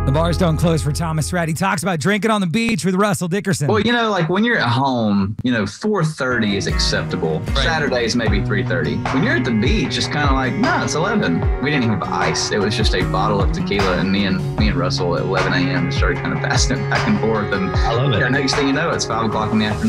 The bars don't close for Thomas Rhett. He talks about drinking on the beach with Russell Dickerson. Well, like when you're at home, 4:30 is acceptable. Right. Saturdays, maybe 3:30. When you're at the beach, it's kind of like, no, it's 11. We didn't even have ice. It was just a bottle of tequila, and me and Russell at 11 a.m. started kind of passing it back and forth. And I love it. Next thing you know, it's 5 o'clock in the afternoon.